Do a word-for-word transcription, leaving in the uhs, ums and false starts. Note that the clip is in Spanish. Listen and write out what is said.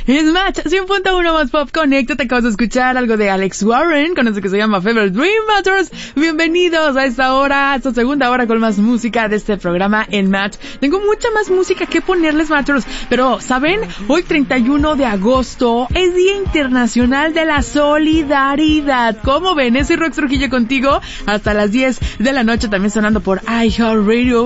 Es Match cien punto uno más Pop Connect. Te acabas de escuchar algo de Alex Warren con eso que se llama Fever Dream Matters. Bienvenidos a esta hora, a esta segunda hora con más música de este programa en Match. Tengo mucha más música que ponerles, Matchers, pero ¿saben? Hoy treinta y uno de agosto es Día Internacional de la Solidaridad. ¿Cómo ven? Ese Rox Trujillo contigo hasta las diez de la noche, también sonando por iHeartRadio.